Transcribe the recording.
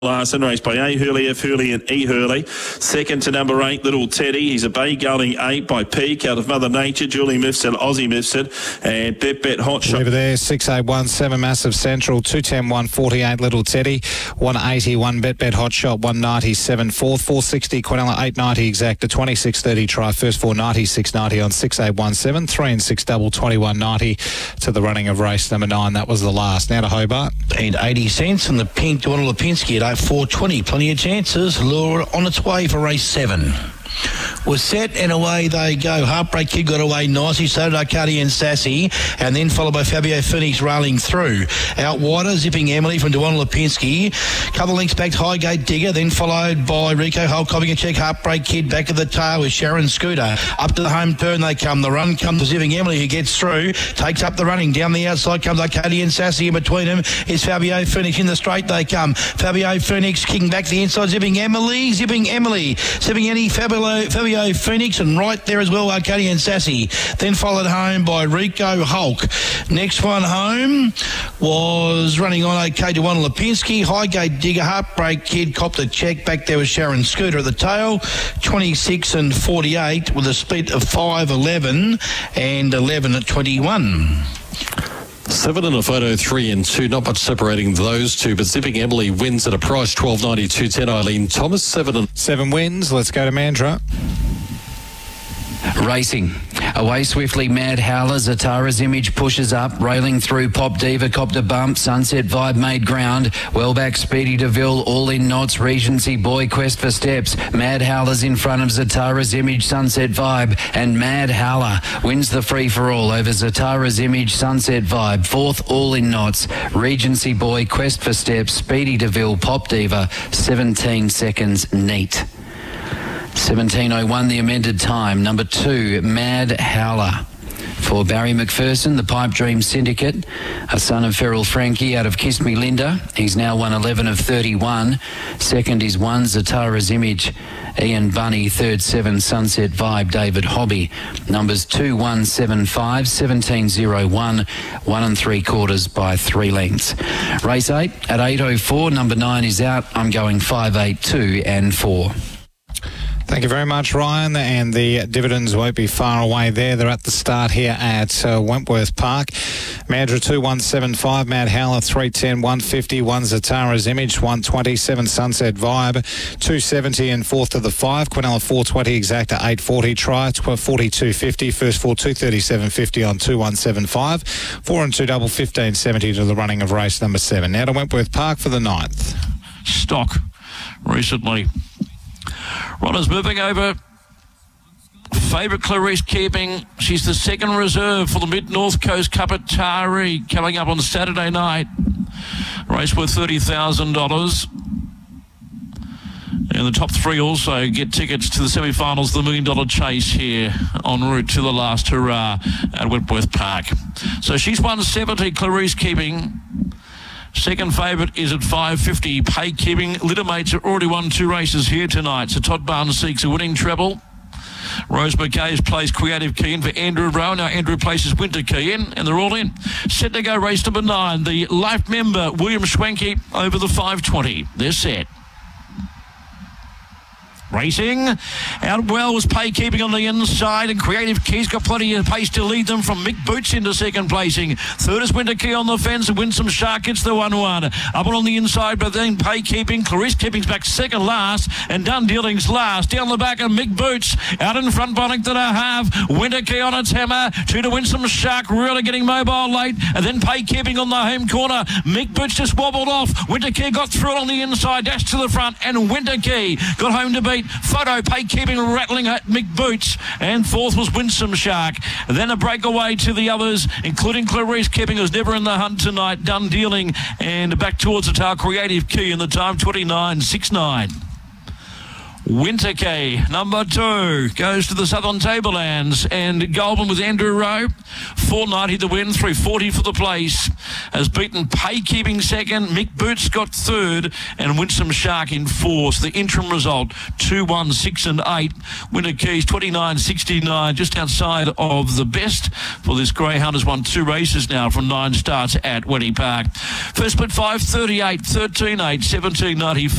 Last in race by A. Hurley, F. Hurley and E. Hurley. Second to number 8, Little Teddy. He's a bay gelding 8 by Peak out of Mother Nature. Julie Mifsud, Aussie Mifsud, and Bet Hot Shot. Over there, 6.817 Massive Central, 210 148 Little Teddy, 181 Bet Hot Shot, 197 fourth, 460 Quinella, 890 Exacta, 2630 Try First, 490 690 on 6817, 3 and 6 double 2190 to the running of race number 9. That was the last. Now to Hobart. And 80 cents and the pink Donald Lipinski at 420. Plenty of chances. Lure on its way for race 7. Was set and away they go. Heartbreak Kid got away nicely, so did Arcadian Sassy, and then followed by Fabio Phoenix railing through. Out wider, Zipping Emily from Duane Lipinski. Couple links back to Highgate Digger, then followed by Rico Hull, copying a check. Heartbreak Kid back of the tail with Sharon Scooter. Up to the home turn they come. The run comes to Zipping Emily, who gets through, takes up the running. Down the outside comes Arcadian Sassy. In between them is Fabio Phoenix. In the straight they come. Fabio Phoenix kicking back to the inside. Zipping Emily, Fabio Phoenix, and right there as well Arcadian Sassy, then followed home by Rico Hulk. Next one home was running on okay to one Lipinski. Highgate Digger, Heartbreak Kid copped a check. Back there was Sharon Scooter at the tail, 26 and 48 with a split of 5-11 and 11 at 21. 7 in a photo, 3 and 2. Not much separating those two, but Zipping Emily wins at a price 12.92. 10 Eileen Thomas, 7 wins. Let's go to Mandra. Racing. Away swiftly, Mad Howler. Zatara's Image pushes up, railing through. Pop Diva copped a bump. Sunset Vibe made ground. Well back, Speedy DeVille. All in knots. Regency Boy, Quest for Steps. Mad Howler's in front of Zatara's Image, Sunset Vibe, and Mad Howler wins the free for all over Zatara's Image, Sunset Vibe. Fourth, All in knots. Regency Boy, Quest for Steps, Speedy DeVille, Pop Diva. 17 seconds neat. 17:01 the amended time. Number 2, Mad Howler. For Barry McPherson, the Pipe Dream Syndicate, a son of Feral Frankie out of Kiss Me Linda. He's now won 11 of 31. Second is 1, Zatara's Image, Ian Bunny. Third, 7, Sunset Vibe, David Hobby. Numbers 2, 1, 7, 5, 17:01, 1 3/4 by 3 lengths. Race 8 at 8:04. Number 9 is out. I'm going 5, 8, 2 and 4. Thank you very much, Ryan, and the dividends won't be far away there. They're at the start here at Wentworth Park. Mandra 2175, Mad Howler 310, 150, 1 Zatara's Image, 120, 7 Sunset Vibe, 270 and fourth to the 5, Quinella 420, Exacta 840, Try 4250, first 4 237.50 on 2175, 4 and 2 double 1570 to the running of race number 7. Now to Wentworth Park for the 9th. Stock recently. Ronna's moving over. Favourite Clarice Keeping. She's the second reserve for the Mid-North Coast Cup at Taree coming up on Saturday night. Race worth $30,000. And the top 3 also get tickets to the semi-finals, the $1 Million Chase here en route to the last hurrah at Wentworth Park. So she's 170, Clarice Keeping. Second favourite is at 550, Pay Keeping. Littermates have already won 2 races here tonight, so Todd Barnes seeks a winning treble. Rose McKay's placed Creative Key in for Andrew Rowe. Now Andrew places Winter Key in, and they're all in. Set to go race number 9, the life member William Schwenke over the 520. They're set. Racing out well was Pay Keeping on the inside, and Creative Key's got plenty of pace to lead them from Mick Boots into second placing. Third is Winter Key on the fence, and Winsome Shark gets the 1-1. Up on the inside, but then Pay Keeping. Clarice Keeping's back second last, and Done Dealing's last. Down the back of Mick Boots. Out in front, Bonington I have. Winter Key on its hammer. 2 to Winsome Shark, really getting mobile late. And then Pay Keeping on the home corner. Mick Boots just wobbled off. Winter Key got through it on the inside, dashed to the front, and Winter Key got home to beat. Photo Pay Keeping rattling at Mick Boots, and fourth was Winsome Shark. Then a breakaway to the others, including Clarice Keeping, who's never in the hunt tonight. Done Dealing, and back towards the tail, Creative Key in the time 29.69. Winter Key, number 2, goes to the Southern Tablelands, and Goulburn with Andrew Rowe. 490 the win, 340 for the place. Has beaten Pay Keeping second, Mick Boots got third, and Winsome Shark in fourth. The interim result, 2, 1, 6 and 8. Winter Keys 29.69, just outside of the best for this greyhound. Has won 2 races now from 9 starts at Wenny Park. First split 5.38, 13.8, 17.95.